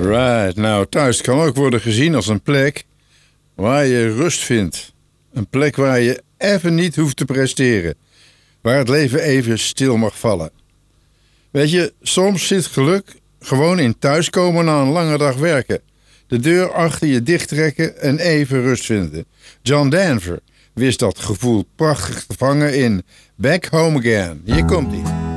Right, nou thuis kan ook worden gezien als een plek waar je rust vindt. Een plek waar je even niet hoeft te presteren. Waar het leven even stil mag vallen. Weet je, soms zit geluk gewoon in thuiskomen na een lange dag werken. De deur achter je dichttrekken en even rust vinden. John Denver wist dat gevoel prachtig te vangen in Back Home Again. Hier komt ie.